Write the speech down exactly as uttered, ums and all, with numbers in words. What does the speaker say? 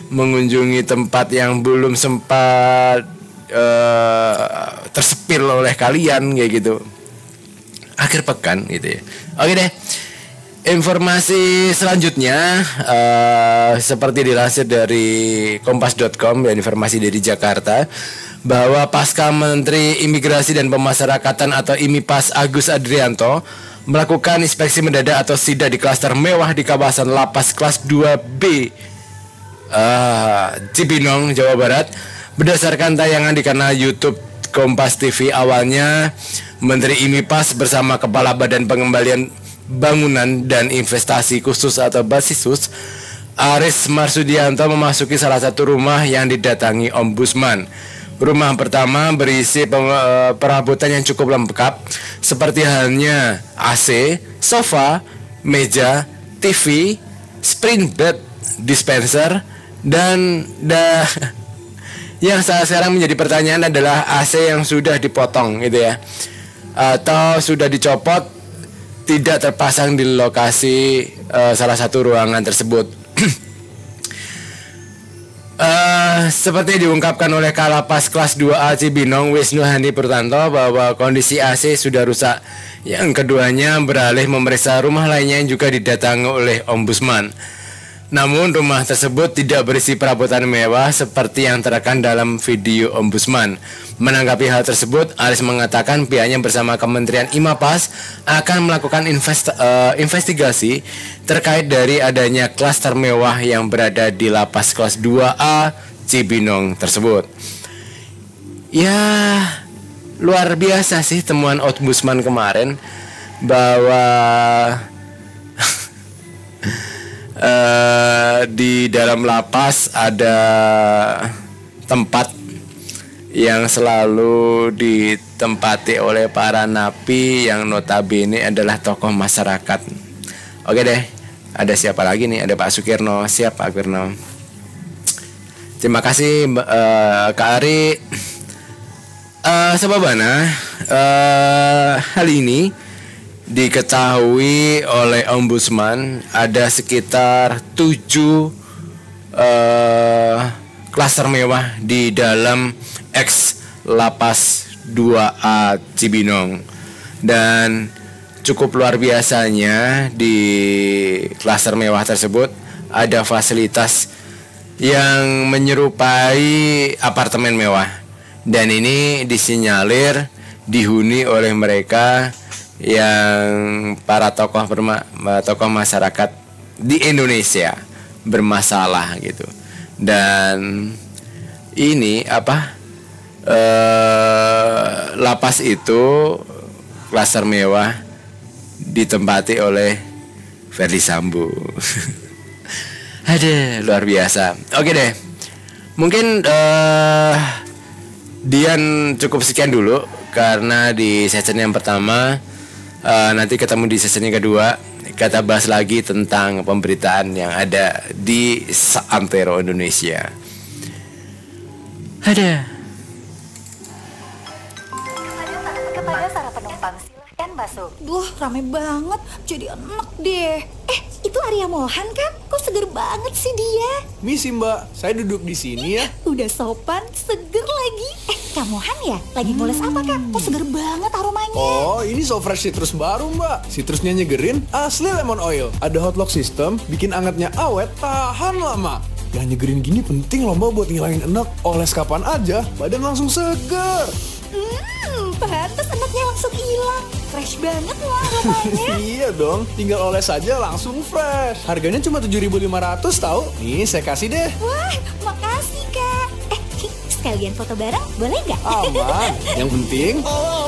mengunjungi tempat yang belum sempat uh, tersepil oleh kalian kayak gitu akhir pekan gitu ya. Oke deh. Informasi selanjutnya uh, seperti dilansir dari kompas dot com dan informasi dari Jakarta bahwa pasca Menteri Imigrasi dan Pemasyarakatan atau IMIPAS Agus Adrianto melakukan inspeksi mendadak atau sidak di klaster mewah di kawasan Lapas Kelas dua B uh, Cibinong, Jawa Barat. Berdasarkan tayangan di kanal YouTube Kompas T V, awalnya Menteri IMIPAS bersama Kepala Badan Pengembalian Bangunan dan Investasi Khusus atau Basisus Aris Marsudianto memasuki salah satu rumah yang didatangi Ombudsman. Rumah pertama berisi perabotan yang cukup lengkap seperti halnya A C, sofa, meja, T V, spring bed, dispenser, dan dah yang saat sekarang menjadi pertanyaan adalah A C yang sudah dipotong gitu ya, atau sudah dicopot, tidak terpasang di lokasi uh, salah satu ruangan tersebut. uh, seperti diungkapkan oleh Kalapas Kelas dua A Cibinong Wisnu Handi Purtanto bahwa kondisi A C sudah rusak. Yang keduanya beralih memeriksa rumah lainnya yang juga didatangi oleh Ombudsman. Namun rumah tersebut tidak berisi perabotan mewah seperti yang terekam dalam video Ombudsman. Menanggapi hal tersebut, Aris mengatakan pihaknya bersama Kementerian IMAPAS akan melakukan invest, uh, investigasi terkait dari adanya klaster mewah yang berada di Lapas Kelas dua A Cibinong tersebut. Ya, luar biasa sih temuan Ombudsman kemarin bahwa Uh, di dalam lapas ada tempat yang selalu ditempati oleh para napi yang notabene adalah tokoh masyarakat. Oke deh, ada siapa lagi nih? Ada Pak Sukirno. Siap Pak Sukirno. Terima kasih uh, Kak Ari. uh, Sebabana uh, hal ini diketahui oleh Ombudsman ada sekitar tujuh uh, klaster mewah di dalam ex Lapas dua A Cibinong. Dan cukup luar biasanya di klaster mewah tersebut ada fasilitas yang menyerupai apartemen mewah. Dan ini disinyalir dihuni oleh mereka yang para tokoh berma, tokoh masyarakat di Indonesia bermasalah gitu. Dan ini apa eh, lapas itu klaster mewah ditempati oleh Ferdy Sambo. Ada luar biasa. Oke deh, mungkin eh, Dian cukup sekian dulu karena di session yang pertama. Uh, nanti ketemu di sesi yang kedua. Kita bahas lagi tentang pemberitaan yang ada di seantero Indonesia. Ada. Kepada para penumpang silahkan masuk. Duh, rame banget. Jadi enak deh. Eh, itu Arya Mohan kan? Kok seger banget sih dia? Misi Mbak, saya duduk di sini ya. Udah sopan, seger lagi. Eh, Kak Mohan ya? Lagi ngoles apa Kak? Kok seger banget aromanya? Oh, ini so fresh citrus baru Mbak. Citrusnya nyegerin, asli lemon oil. Ada hot lock system, bikin angetnya awet, tahan lama. Yang nyegerin gini penting loh Mbak buat ngilangin enek. Oles kapan aja, badan langsung seger. Hmm, pantas enaknya langsung hilang. Fresh banget loh aromanya. Iya dong, tinggal oles aja langsung fresh. Harganya cuma tujuh ribu lima ratus tahu. Nih, saya kasih deh. Wah, makasih Kak. Eh, sekalian foto bareng boleh nggak? Aman, yang penting